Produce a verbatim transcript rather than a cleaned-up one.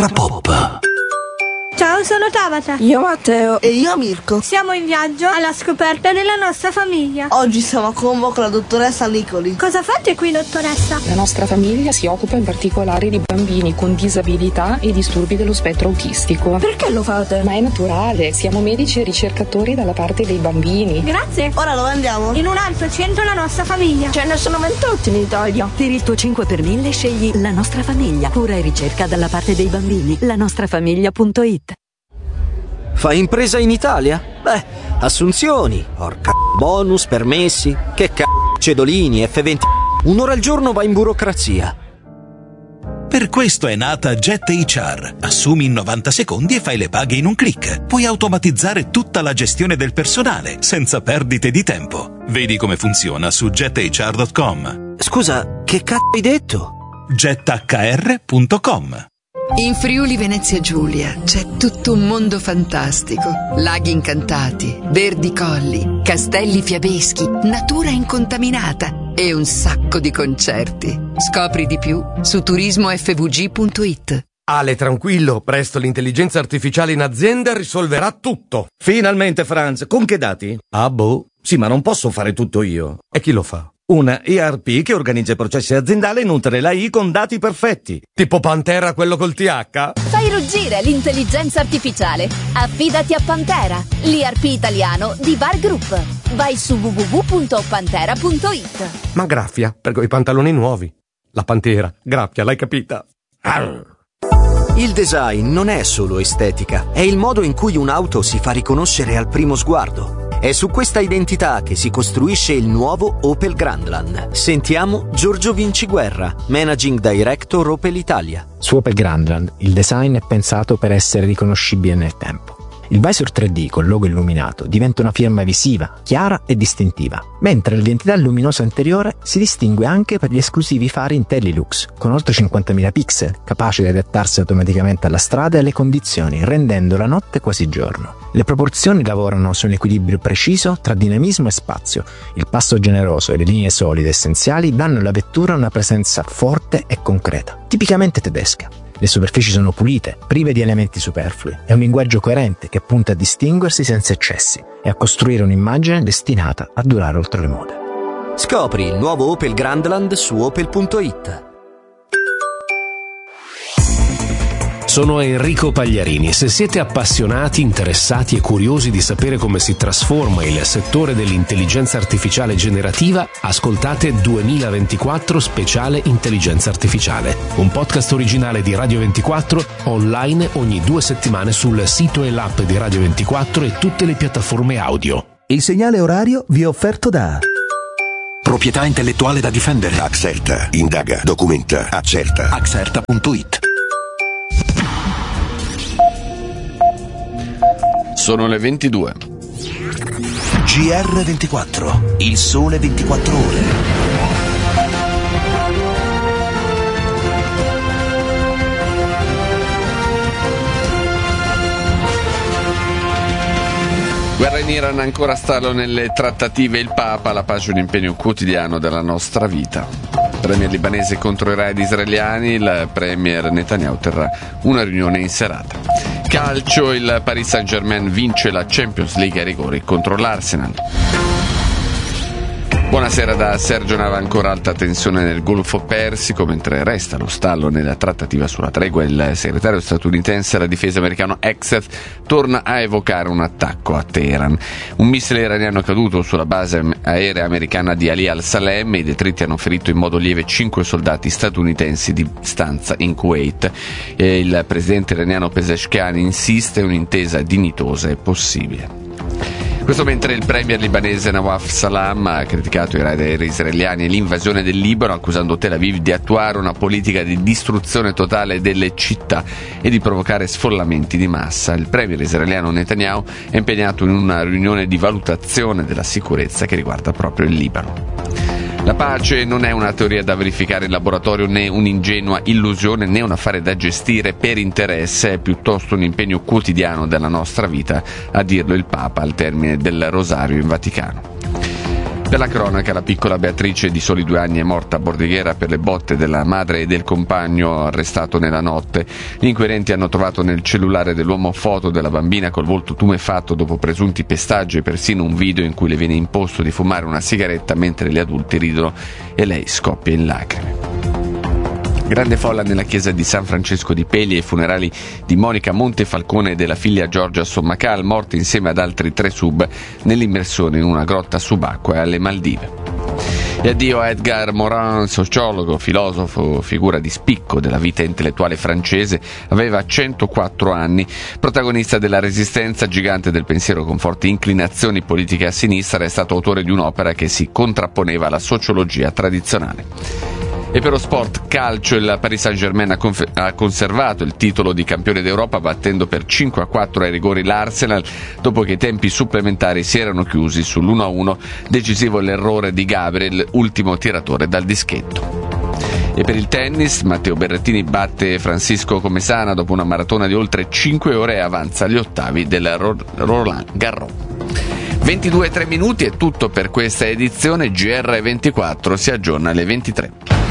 Cultura pop. Ciao, sono Tabata. Io Matteo. E io Mirko. Siamo in viaggio alla scoperta della nostra famiglia. Oggi siamo a Como con la dottoressa Nicoli. Cosa fate qui, dottoressa? La nostra famiglia si occupa in particolare di bambini con disabilità e disturbi dello spettro autistico. Perché lo fate? Ma è naturale, siamo medici e ricercatori dalla parte dei bambini. Grazie. Ora dove andiamo? In un altro centro la nostra famiglia. Ce ne sono ventotto in Italia. Per il tuo cinque per mille scegli La Nostra Famiglia, cura e ricerca dalla parte dei bambini. la nostra famiglia punto it. Fai impresa in Italia? Beh, assunzioni, porca bonus, permessi, che c***o, cedolini, effe venti. Un'ora al giorno va in burocrazia. Per questo è nata Jet acca erre. Assumi in novanta secondi e fai le paghe in un click. Puoi automatizzare tutta la gestione del personale, senza perdite di tempo. Vedi come funziona su jet acca erre punto com. Scusa, che c***o hai detto? jet acca erre punto com. In Friuli Venezia Giulia c'è tutto un mondo fantastico. Laghi incantati, verdi colli, castelli fiabeschi, natura incontaminata e un sacco di concerti. Scopri di più su turismo effe vu gi punto it. Ale, tranquillo, presto l'intelligenza artificiale in azienda risolverà tutto. Finalmente, Franz, con che dati? Ah, boh. Sì, ma non posso fare tutto io. E chi lo fa? Una E R P che organizza i processi aziendali e nutre la I con dati perfetti. Tipo Pantera, quello col T H? Fai ruggire l'intelligenza artificiale. Affidati a Pantera, l'I R P italiano di Var Group. Vai su w w w punto pantera punto it. Ma graffia, per quei pantaloni nuovi. La Pantera, graffia, l'hai capita? Arr. Il design non è solo estetica, è il modo in cui un'auto si fa riconoscere al primo sguardo. È su questa identità che si costruisce il nuovo Opel Grandland. Sentiamo Giorgio Vinciguerra, Managing Director Opel Italia. Su Opel Grandland il design è pensato per essere riconoscibile nel tempo. Il visor tre D col logo illuminato diventa una firma visiva, chiara e distintiva, mentre l'identità luminosa interiore si distingue anche per gli esclusivi fari IntelliLux, con oltre cinquantamila pixel, capaci di adattarsi automaticamente alla strada e alle condizioni, rendendo la notte quasi giorno. Le proporzioni lavorano su un equilibrio preciso tra dinamismo e spazio. Il passo generoso e le linee solide essenziali danno alla vettura una presenza forte e concreta, tipicamente tedesca. Le superfici sono pulite, prive di elementi superflui. È un linguaggio coerente che punta a distinguersi senza eccessi e a costruire un'immagine destinata a durare oltre le mode. Scopri il nuovo Opel Grandland su opel punto it. Sono Enrico Pagliarini. Se siete appassionati, interessati e curiosi di sapere come si trasforma il settore dell'intelligenza artificiale generativa, ascoltate duemilaventiquattro Speciale Intelligenza Artificiale, un podcast originale di Radio ventiquattro, online ogni due settimane sul sito e l'app di Radio ventiquattro e tutte le piattaforme audio. Il segnale orario vi è offerto da Proprietà intellettuale da difendere. Axerta. Indaga, documenta, accerta. Axerta punto it. Sono le ventidue. G R ventiquattro, il sole ventiquattro ore. Guerra in Iran, ancora stallo nelle trattative il Papa, la pace è un impegno quotidiano della nostra vita. Premier libanese contro i raid israeliani, il premier Netanyahu terrà una riunione in serata. Calcio, il Paris Saint-Germain vince la Champions League ai rigori contro l'Arsenal. Buonasera da Sergio Nava, ancora alta tensione nel Golfo Persico, mentre resta lo stallo nella trattativa sulla tregua. Il segretario statunitense alla difesa americano Exeth torna a evocare un attacco a Teheran. Un missile iraniano è caduto sulla base aerea americana di Ali al-Salem e i detriti hanno ferito in modo lieve cinque soldati statunitensi di stanza in Kuwait. E il presidente iraniano Pezeshkian insiste un'intesa dignitosa e possibile. Questo mentre il premier libanese Nawaf Salam ha criticato i raid aerei israeliani e l'invasione del Libano, accusando Tel Aviv di attuare una politica di distruzione totale delle città e di provocare sfollamenti di massa. Il premier israeliano Netanyahu è impegnato in una riunione di valutazione della sicurezza che riguarda proprio il Libano. La pace non è una teoria da verificare in laboratorio, né un'ingenua illusione, né un affare da gestire per interesse, è piuttosto un impegno quotidiano della nostra vita, a dirlo il Papa al termine del rosario in Vaticano. Per la cronaca, la piccola Beatrice di soli due anni è morta a Bordighera per le botte della madre e del compagno arrestato nella notte. Gli inquirenti hanno trovato nel cellulare dell'uomo foto della bambina col volto tumefatto dopo presunti pestaggi e persino un video in cui le viene imposto di fumare una sigaretta mentre gli adulti ridono e lei scoppia in lacrime. Grande folla nella chiesa di San Francesco di Peli ai funerali di Monica Montefalcone e della figlia Giorgia Sommacal, morte insieme ad altri tre sub nell'immersione in una grotta subacquea alle Maldive. E addio a Edgar Morin, sociologo, filosofo, figura di spicco della vita intellettuale francese. Aveva centoquattro anni, protagonista della Resistenza, gigante del pensiero con forti inclinazioni politiche a sinistra, è stato autore di un'opera che si contrapponeva alla sociologia tradizionale. E per lo sport calcio, il Paris Saint-Germain ha, conf- ha conservato il titolo di campione d'Europa battendo per cinque a quattro ai rigori l'Arsenal dopo che i tempi supplementari si erano chiusi sull'uno a uno, decisivo l'errore di Gabriel, ultimo tiratore dal dischetto. E per il tennis, Matteo Berrettini batte Francisco Comesana dopo una maratona di oltre cinque ore e avanza agli ottavi del Roland Garros. ventidue e tre minuti è tutto per questa edizione. G R ventiquattro si aggiorna alle ventitré.